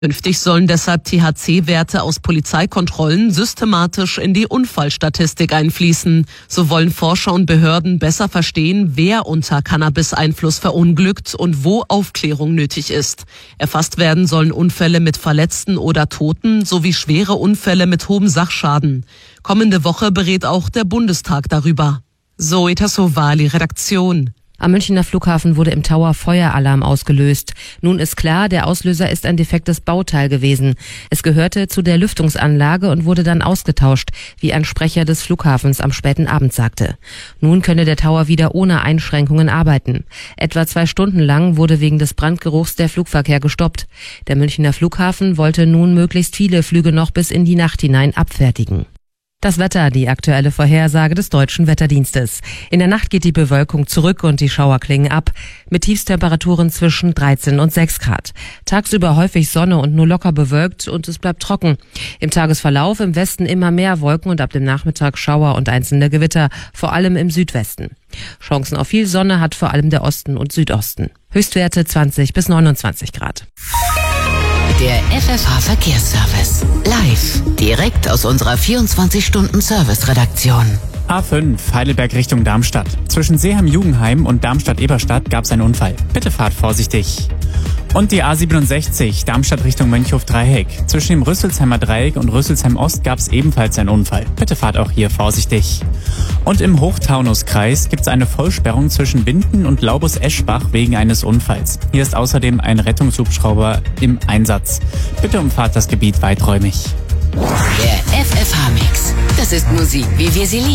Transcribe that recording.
Künftig sollen deshalb THC-Werte aus Polizeikontrollen systematisch in die Unfallstatistik einfließen. So wollen Forscher und Behörden besser verstehen, wer unter Cannabis-Einfluss verunglückt und wo Aufklärung nötig ist. Erfasst werden sollen Unfälle mit Verletzten oder Toten sowie schwere Unfälle mit hohem Sachschaden. Kommende Woche berät auch der Bundestag darüber. Zoe Tassovali, Redaktion. Am Münchner Flughafen wurde im Tower Feueralarm ausgelöst. Nun ist klar, der Auslöser ist ein defektes Bauteil gewesen. Es gehörte zu der Lüftungsanlage und wurde dann ausgetauscht, wie ein Sprecher des Flughafens am späten Abend sagte. Nun könne der Tower wieder ohne Einschränkungen arbeiten. Etwa 2 Stunden lang wurde wegen des Brandgeruchs der Flugverkehr gestoppt. Der Münchner Flughafen wollte nun möglichst viele Flüge noch bis in die Nacht hinein abfertigen. Das Wetter, die aktuelle Vorhersage des Deutschen Wetterdienstes. In der Nacht geht die Bewölkung zurück und die Schauer klingen ab, mit Tiefstemperaturen zwischen 13 und 6 Grad. Tagsüber häufig Sonne und nur locker bewölkt und es bleibt trocken. Im Tagesverlauf im Westen immer mehr Wolken und ab dem Nachmittag Schauer und einzelne Gewitter, vor allem im Südwesten. Chancen auf viel Sonne hat vor allem der Osten und Südosten. Höchstwerte 20 bis 29 Grad. Der FFH-Verkehrsservice. Live. Direkt aus unserer 24-Stunden-Service-Redaktion. A5 Heidelberg Richtung Darmstadt. Zwischen Seeheim-Jugendheim und Darmstadt-Eberstadt gab es einen Unfall. Bitte fahrt vorsichtig. Und die A67 Darmstadt Richtung Mönchhof-Dreieck. Zwischen dem Rüsselsheimer Dreieck und Rüsselsheim-Ost gab es ebenfalls einen Unfall. Bitte fahrt auch hier vorsichtig. Und im Hochtaunuskreis gibt es eine Vollsperrung zwischen Winden und Laubus-Eschbach wegen eines Unfalls. Hier ist außerdem ein Rettungshubschrauber im Einsatz. Bitte umfahrt das Gebiet weiträumig. Der FFH-Mix. Das ist Musik, wie wir sie lieben.